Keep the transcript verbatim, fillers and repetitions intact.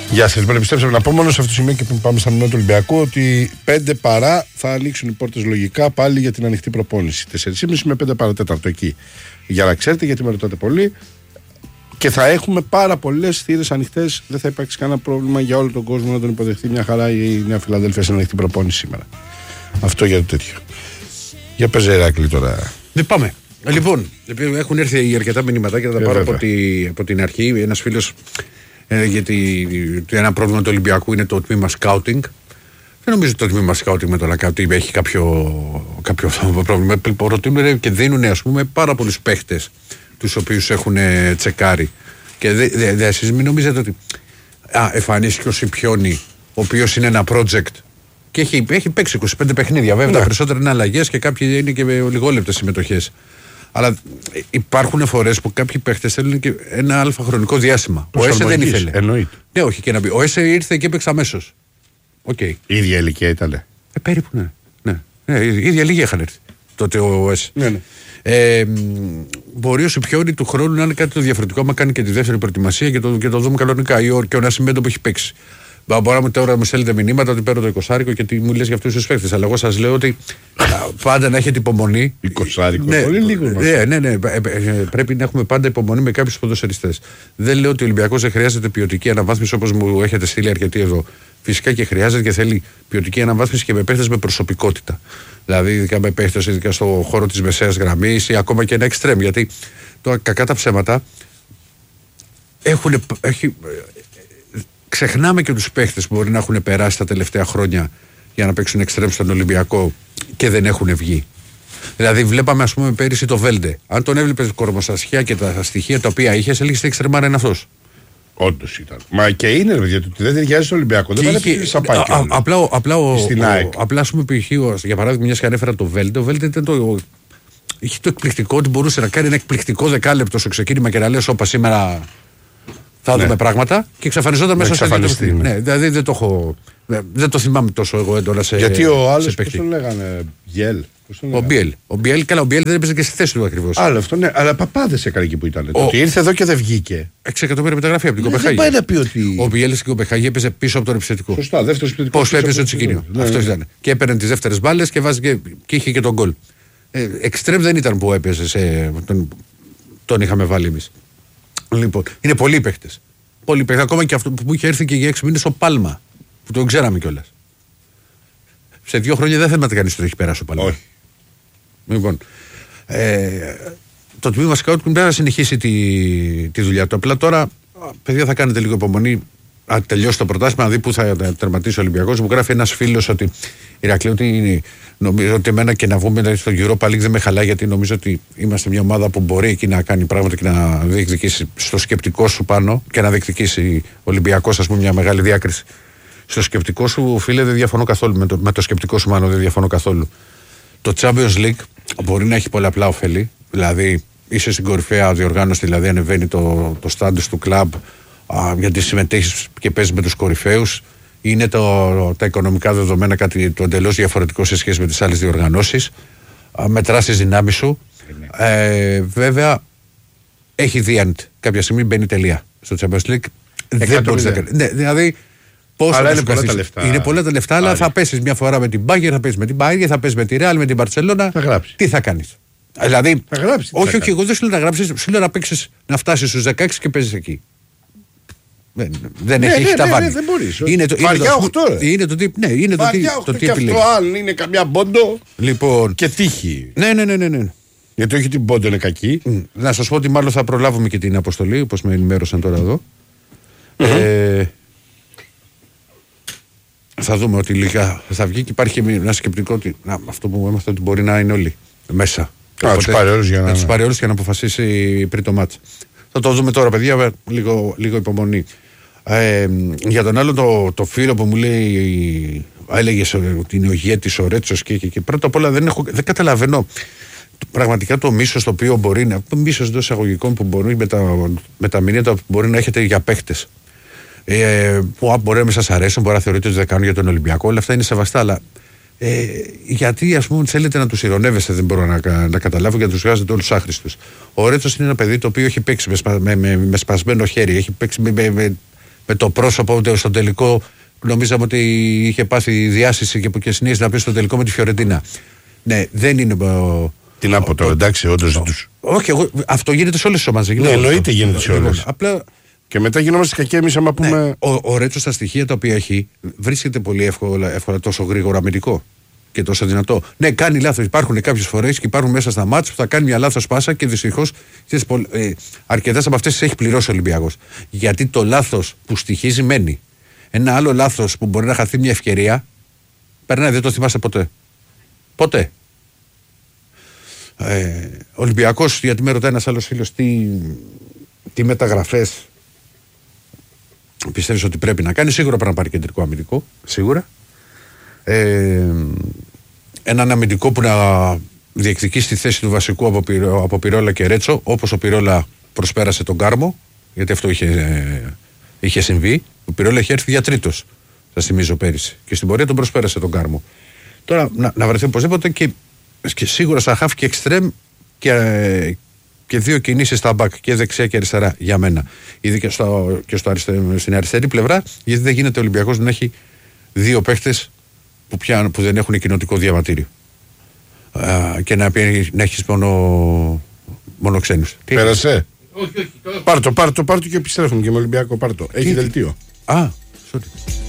Γεια σας. Λοιπόν, επιστρέψαμε να πω μόνο σε αυτό το σημείο και που πάμε στα μηνύματα του Ολυμπιακού ότι πέντε παρά θα ανοίξουν οι πόρτες λογικά πάλι για την ανοιχτή προπόνηση. τέσσερα και μισή με πέντε παρά τέταρτο εκεί. Για να ξέρετε, γιατί με ρωτάτε πολύ. Και θα έχουμε πάρα πολλές θύρες ανοιχτές. Δεν θα υπάρξει κανένα πρόβλημα για όλο τον κόσμο να τον υποδεχτεί μια χαρά η Νέα Φιλαδέλφια σε ανοιχτή προπόνηση σήμερα. Αυτό για το τέτοιο. Για παίζε Ηράκλη τώρα. Δεν πάμε. Λοιπόν, έχουν έρθει αρκετά μηνύματα και θα τα πάρω από, τη, από την αρχή. Ένας φίλος ε, γιατί ένα πρόβλημα του Ολυμπιακού είναι το τμήμα σκάουτινγκ. Δεν νομίζω το τμήμα σκάουτινγκ με το Λακάουτι έχει κάποιο, κάποιο πρόβλημα. Προτείνουν και δίνουν, ας πούμε, πάρα πολλούς παίχτες τους οποίους έχουν τσεκάρει. Και δε, δε, δε, εσείς μην νομίζετε ότι α, εμφανίστηκε ο Σιπιόνι, ο οποίος είναι ένα project και έχει, έχει παίξει είκοσι πέντε παιχνίδια. Βέβαια, ναι. Τα περισσότερα είναι αλλαγές και κάποιοι είναι και με λιγόλεπτες συμμετοχές. Αλλά υπάρχουν φορές που κάποιοι παίχτες θέλουν και ένα αλφα χρονικό διάστημα. Ο Έσε δεν ήθελε. Εννοείται. Ναι, όχι και να πει. Ο Έσε ήρθε και έπαιξε αμέσως. Okay. Η ίδια ηλικία ήταν. Ε, περίπου, ναι. ναι. ναι η ίδια ηλικία είχαν έρθει. Τότε ο Έσε. Ναι, ναι. Ε, μπορεί ο Σιπιόνι του χρόνου να είναι κάτι το διαφορετικό, άμα κάνει και τη δεύτερη προετοιμασία και το, και το δούμε κανονικά. Ή ο, και ο Νασιμέντο που έχει παίξει. Μπορεί να τώρα μου στέλνετε μηνύματα ότι παίρνω το εικοσάρικο και τι μου λες για αυτούς τους παίκτες. Αλλά εγώ σας λέω ότι πάντα να έχετε υπομονή. εικοσάρικο, ναι, πολύ λίγο. Ναι, ναι, ναι, πρέπει να έχουμε πάντα υπομονή με κάποιους ποδοσφαιριστές. Δεν λέω ότι ο Ολυμπιακός δεν χρειάζεται ποιοτική αναβάθμιση όπως μου έχετε στείλει αρκετοί εδώ. Φυσικά και χρειάζεται και θέλει ποιοτική αναβάθμιση και με παίκτες με προσωπικότητα. Δηλαδή, ειδικά με παίκτες ειδικά στο χώρο της μεσαίας γραμμής ή ακόμα και ένα εξτρέμ. Γιατί τώρα κακά τα ψέματα έχουν. Έχει, ξεχνάμε και τους παίχτες που μπορεί να έχουν περάσει τα τελευταία χρόνια για να παίξουν εξτρέμ στον Ολυμπιακό και δεν έχουν βγει. Δηλαδή, βλέπαμε, ας πούμε, πέρυσι το Βέλντε. Αν τον έβλεπες κορμοστασιά και τα στοιχεία τα οποία είχε, έλεγε τι εξτρεμάρα είναι αυτός. Όντως ήταν. Μα και είναι, ρε, γιατί δεν ταιριάζει στο Ολυμπιακό. Δεν είχε, σαπάκι, α, απλά, ο, απλά, ο, ο, απλά, ας πούμε, π.χ. για παράδειγμα, μια και ανέφερα το Βέλντε, ο Βέλντε ήταν το. Είχε το εκπληκτικό ότι μπορούσε να κάνει ένα εκπληκτικό δεκάλεπτο στο ξεκίνημα και να λέει: όπα σήμερα. Θα δούμε ναι. πράγματα και εξαφανιζόταν μέσα σε ένα ναι. ναι, δηλαδή δεν το έχω. Δεν το θυμάμαι τόσο εγώ έντονα σε. Γιατί ο άλλος πώς τον λέγανε, Γιέλ. Ο Μπιέλ. Ο Μπιέλ, καλά, ο Μπιέλ δεν έπαιζε και στη θέση του ακριβώς. Άλλο αυτό, ναι, αλλά παπάδες έκανε εκεί που ήταν. Ο... Ότι ήρθε εδώ και δεν βγήκε. έξι εκατομμύρια μεταγραφή από την ναι, Κοπεχάγη. Δεν πάει να πει ότι. Ο Μπιέλ στην Κοπεχάγη έπαιζε πίσω από τον επιθετικό. Σωστά, δεύτερο επιθετικό. Πώς έπαιζε το τσικίνιο. Ναι, αυτό ναι. ήταν. Και έπαιρνε τις δεύτερες μπάλες και, και... και είχε και τον γκολ. Ε, εξτρέμ δεν ήταν που έπαιζε. Σε... Τον... τον είχαμε βάλει εμείς. Λοιπόν, είναι πολλοί παίχτες. Πολύ παίχτες. Ακόμα και αυτό που είχε έρθει και για έξι μήνες ο Πάλμα. Που τον ξέραμε κιόλας. Σε δύο χρόνια δεν θέλουμε να κανείς το έχει περάσει ο Πάλμα. Όχι. Λοιπόν, ε, το τμήμα σκάουτ πρέπει να συνεχίσει τη, τη δουλειά του. Απλά τώρα, παιδιά, θα κάνετε λίγο υπομονή. Αν τελειώσει το πρωτάθλημα, να δει πού θα τερματίσει ο Ολυμπιακός. Μου γράφει ένας φίλος ότι Ηρακλή, ότι νομίζω ότι εμένα και να βγούμε στο Europa League δεν με χαλάει, γιατί νομίζω ότι είμαστε μια ομάδα που μπορεί εκεί να κάνει πράγματα και να διεκδικήσει στο σκεπτικό σου πάνω και να διεκδικήσει ο Ολυμπιακός, ας πούμε, μια μεγάλη διάκριση. Στο σκεπτικό σου, φίλε, δεν διαφωνώ καθόλου. Με το, με το σκεπτικό σου, μάλλον δεν διαφωνώ καθόλου. Το Champions League μπορεί να έχει πολλαπλά ωφέλη. Δηλαδή, είσαι στην κορυφαία διοργάνωση, δηλαδή ανεβαίνει το, το στάντους του κλαμπ, α, γιατί συμμετέχεις και παίζεις με τους κορυφαίους. Είναι το, τα οικονομικά δεδομένα κάτι το εντελώς διαφορετικό σε σχέση με τις άλλες διοργανώσεις. Α, μετράς τις δυνάμεις σου. Ε, βέβαια, έχει the end. Κάποια στιγμή μπαίνει τελεία στο Champions League. Δεν μπορείς να κάνεις. Ναι, δηλαδή. Αλλά είναι πολλά τα λεφτά. Είναι πολλά τα λεφτά, αλλά θα πέσεις μια φορά με την Bayern, θα πέσεις με την Bayern, θα πέσεις με τη Real, με την Barcelona. Θα γράψεις. Τι θα κάνεις. Δηλαδή. Θα γράψεις. Όχι, όχι, εγώ δεν σου λέω να γράψεις, σου λέω να παίξεις, να φτάσεις στους δεκαέξι και παίζεις εκεί. Δεν, δεν ναι, έχει, ναι, έχει ναι, ταβάνι. Ναι, δεν μπορείς. Είναι το, βαριά οκτώ. Είναι το τι, ναι, είναι το τι, το τι επιλέγεις. Αυτό αν είναι καμιά μπόντο λοιπόν, και τύχη. Ναι, ναι, ναι, ναι, ναι. Γιατί όχι την μπόντο είναι κακή. Mm. Να σας πω ότι μάλλον θα προλάβουμε και την αποστολή, όπως με ενημέρωσαν τώρα εδώ. Mm-hmm. Ε, θα δούμε ότι λίγα θα βγει και υπάρχει ένα σκεπτικό ότι να, αυτό που έμαθα ότι μπορεί να είναι όλοι μέσα. Α, τους πάρει όλους για να... τους πάρει όλους για να αποφασίσει πριν το μάτς. Θα το δούμε τώρα, παιδιά, λίγο, λίγο υπομονή. Ε, για τον άλλο το, το φίλο που μου λέει, έλεγε ότι είναι ο ηγέτης ο Ρέτσος και, και, και πρώτα απ' όλα δεν, έχω, δεν καταλαβαίνω πραγματικά το μίσος το οποίο μπορεί να, το μίσος εντός εισαγωγικών που μπορεί με τα, με τα μηνύματα που μπορεί να έχετε για παίχτες. Ε, που μπορεί να μην σας αρέσουν, μπορεί να θεωρείτε ότι δεν κάνουν για τον Ολυμπιακό, όλα αυτά είναι σεβαστά, αλλά ε, γιατί ας πούμε θέλετε να τους ειρωνεύεστε, δεν μπορώ να, να καταλάβω, γιατί τους βγάζετε όλους άχρηστους. Ο Ρέτσος είναι ένα παιδί το οποίο έχει παίξει με, σπα, με, με, με σπασμένο χέρι, έχει παίξει με, με, με, με το πρόσωπο στο τελικό. Νομίζαμε ότι είχε πάθει διάσηση και, και συνήθιζε να πει στο τελικό με τη Φιωρεντίνα. Ναι, δεν είναι. Τι να πω τώρα, εντάξει, όντως δεν τους. Όχι, εγώ, αυτό γίνεται σε όλες τις ομάδες. Ναι, εννοείται γίνεται σε όλες. Απλά. Και μετά γινόμαστε κακοί εμείς άμα πούμε. Ναι, ο ο Ρέτσο στα στοιχεία τα οποία έχει βρίσκεται πολύ εύκολα, εύκολα τόσο γρήγορα αμυντικό και τόσο δυνατό. Ναι, κάνει λάθος. Υπάρχουν κάποιες φορές και υπάρχουν μέσα στα μάτς που θα κάνει μια λάθος πάσα και δυστυχώς ε, αρκετές από αυτές τις έχει πληρώσει ο Ολυμπιακός. Γιατί το λάθος που στοιχίζει μένει. Ένα άλλο λάθος που μπορεί να χαθεί μια ευκαιρία περνάει, δεν το θυμάστε ποτέ. Ποτέ. Ε, Ολυμπιακός, γιατί με ρωτάει ένας άλλος φίλος τι, τι μεταγραφές πιστεύεις ότι πρέπει να κάνει. Σίγουρα πρέπει να πάρει κεντρικό αμυντικό. Σίγουρα. Ε, έναν αμυντικό που να διεκδικήσει τη θέση του βασικού από, Πυρο, από Πυρόλα και Ρέτσο, όπως ο Πυρόλα προσπέρασε τον Κάρμο, γιατί αυτό είχε, ε, είχε συμβεί. Ο Πυρόλα είχε έρθει για τρίτος, σας θυμίζω πέρυσι, και στην πορεία τον προσπέρασε τον Κάρμο. Τώρα να, να βρεθεί οπωσδήποτε και, και σίγουρα στα χαφ και εξτρέμ και, ε, και δύο κινήσεις στα μπακ και δεξιά και αριστερά για μένα. Ήδη και, στο, και στο αριστε, στην αριστερή πλευρά, γιατί δεν γίνεται ο Ολυμπιακός να έχει δύο παίχτες που, πια, που δεν έχουν κοινοτικό διαβατήριο. Α, και να, να έχεις μόνο, μόνο ξένους. Πέρασε. Όχι, όχι. Πάρ' το, πάρ' το, πάρ' το και επιστρέφουμε και με Ολυμπιακό. Πάρ' το. Έχει δελτίο. Α, sorry.